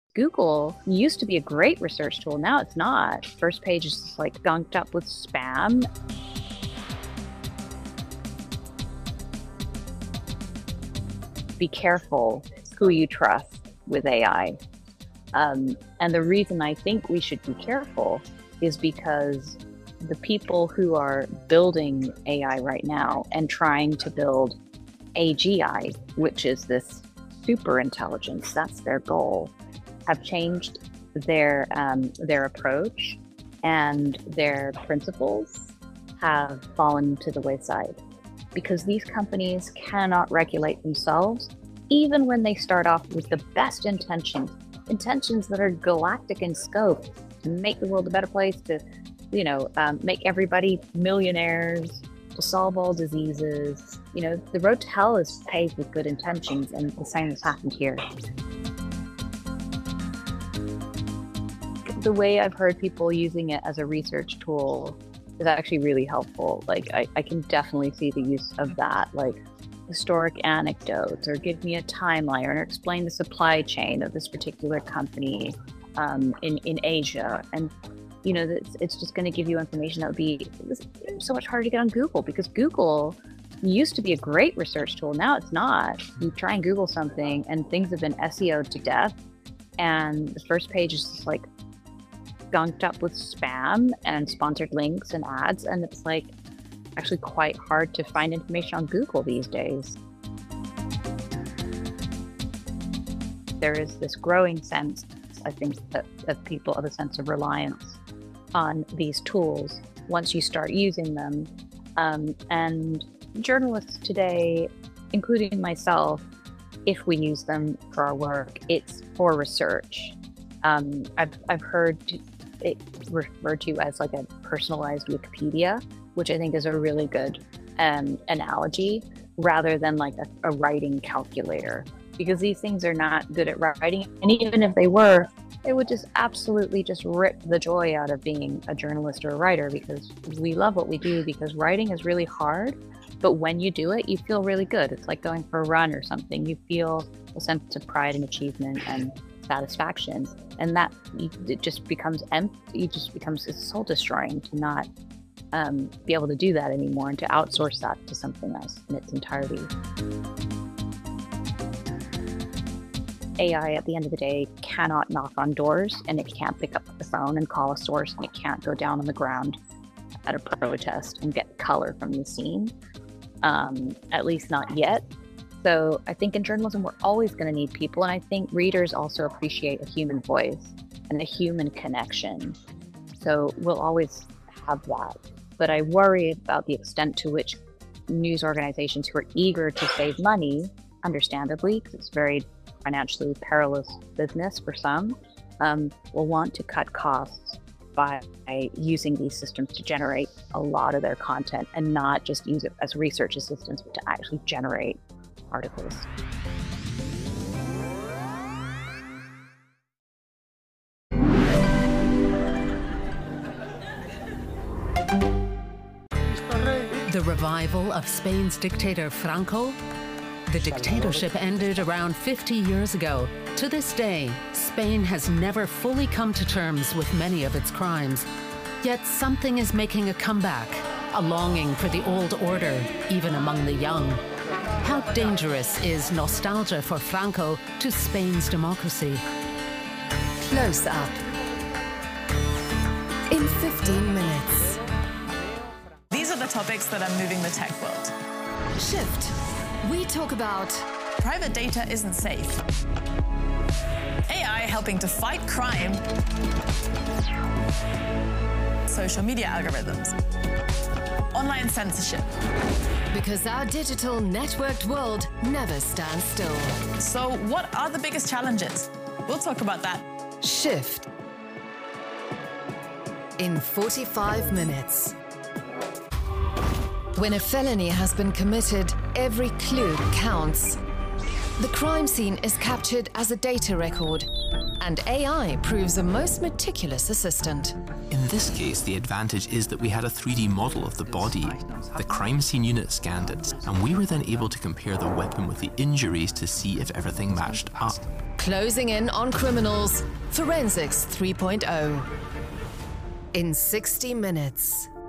Google used to be a great research tool. Now it's not. First page is just like gunked up with spam. Be careful who you trust with AI. And the reason I think we should be careful is because the people who are building AI right now and trying to build AGI, which is this super intelligence, that's their goal, have changed their approach, and their principles have fallen to the wayside because these companies cannot regulate themselves, even when they start off with the best intentions that are galactic in scope to make the world a better place, to make everybody millionaires, to solve all diseases. The road to hell is paved with good intentions, and the same has happened here. The way I've heard people using it as a research tool is actually really helpful. Like I can definitely see the use of that, like historic anecdotes, or give me a timeline, or explain the supply chain of this particular company in Asia. And it's just going to give you information that would be so much harder to get on Google, because Google used to be a great research tool. Now it's not. You try and Google something and things have been SEO'd to death, and the first page is just like gunked up with spam and sponsored links and ads, and it's like actually quite hard to find information on Google these days. There is this growing sense, I think, that people have a sense of reliance on these tools once you start using them. And journalists today, including myself, if we use them for our work, it's for research. I've heard it referred to as like a personalized Wikipedia, which I think is a really good analogy, rather than like a writing calculator, because these things are not good at writing. And even if they were, it would just absolutely just rip the joy out of being a journalist or a writer, because we love what we do, because writing is really hard. But when you do it, you feel really good. It's like going for a run or something. You feel a sense of pride and achievement and satisfaction, and that it just becomes empty. It just becomes soul destroying to not be able to do that anymore, and to outsource that to something else in its entirety. AI at the end of the day cannot knock on doors, and it can't pick up the phone and call a source, and it can't go down on the ground at a protest and get color from the scene, at least not yet. So I think in journalism, we're always going to need people. And I think readers also appreciate a human voice and a human connection. So we'll always have that. But I worry about the extent to which news organizations who are eager to save money, understandably, because it's very financially perilous business for some, will want to cut costs by using these systems to generate a lot of their content, and not just use it as research assistants, but to actually generate articles. The revival of Spain's dictator Franco? The dictatorship ended around 50 years ago. To this day, Spain has never fully come to terms with many of its crimes. Yet something is making a comeback, a longing for the old order, even among the young. How dangerous is nostalgia for Franco to Spain's democracy? Close Up. In 15 minutes. These are the topics that are moving the tech world. Shift. We talk about private data isn't safe. AI helping to fight crime. Social media algorithms. Online censorship. Because our digital networked world never stands still. So what are the biggest challenges? We'll talk about that. Shift. In 45 minutes. When a felony has been committed, every clue counts. The crime scene is captured as a data record, and AI proves a most meticulous assistant. In this case, the advantage is that we had a 3D model of the body. The crime scene unit scanned it, and we were then able to compare the weapon with the injuries to see if everything matched up. Closing in on criminals. Forensics 3.0. In 60 minutes.